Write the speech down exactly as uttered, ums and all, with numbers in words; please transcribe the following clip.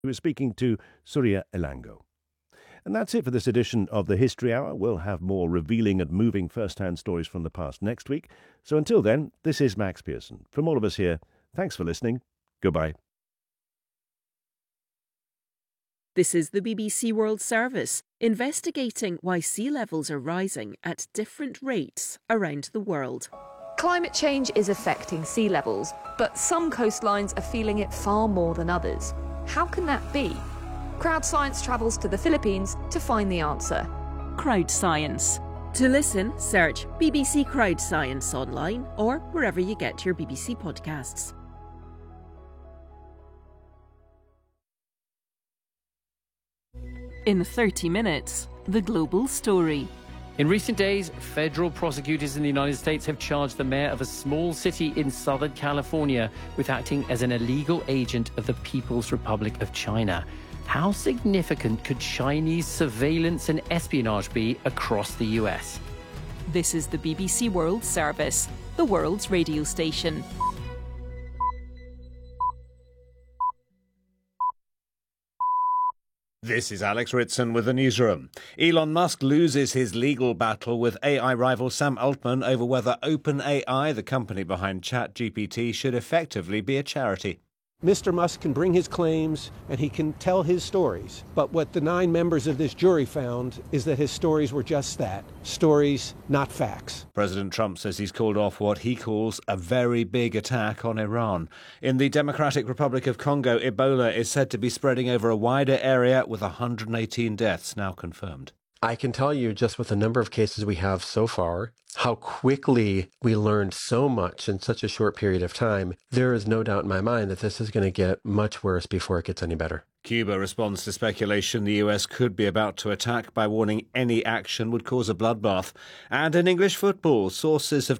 He was speaking to Surya Elango. And that's it for this edition of the History Hour. We'll have more revealing and moving first-hand stories from the past next week. So until then, this is Max Pearson. From all of us here, thanks for listening. Goodbye. This is the B B C World Service, investigating why sea levels are rising at different rates around the world. Climate change is affecting sea levels, but some coastlines are feeling it far more than others. How can that be? Crowd Science travels to the Philippines to find the answer. Crowd Science. To listen, search B B C Crowd Science online or wherever you get your B B C podcasts. In thirty minutes, the global story. In recent days, federal prosecutors in the United States have charged the mayor of a small city in Southern California with acting as an illegal agent of the People's Republic of China. How significant could Chinese surveillance and espionage be across the U S? This is the B B C World Service, the world's radio station. This is Alex Ritson with the newsroom. Elon Musk loses his legal battle with A I rival Sam Altman over whether OpenAI, the company behind ChatGPT, should effectively be a charity. Mister Musk can bring his claims and he can tell his stories. But what the nine members of this jury found is that his stories were just that, stories, not facts. President Trump says he's called off what he calls a very big attack on Iran. In the Democratic Republic of Congo, Ebola is said to be spreading over a wider area with one hundred eighteen deaths now confirmed. I can tell you just with the number of cases we have so far, how quickly we learned so much in such a short period of time. There is no doubt in my mind that this is going to get much worse before it gets any better. Cuba responds to speculation the U S could be about to attack by warning any action would cause a bloodbath. And in English football, sources have